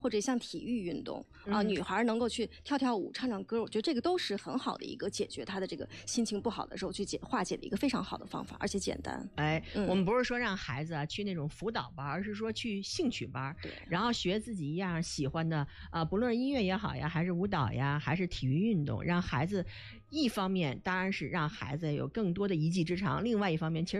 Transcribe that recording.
或者像体育运动啊，女孩能够去跳跳舞、唱唱歌，我觉得这个都是很好的一个解决她的这个心情不好的时候去化解的一个非常好的方法，而且简单。 我们不是说让孩子去那种辅导班，而是说去兴趣班，然后学自己一样喜欢的不论是音乐也好呀，还是舞蹈呀，还是体育运动，让孩子一方面当然是让孩子有更多的一技之长，另外一方面其实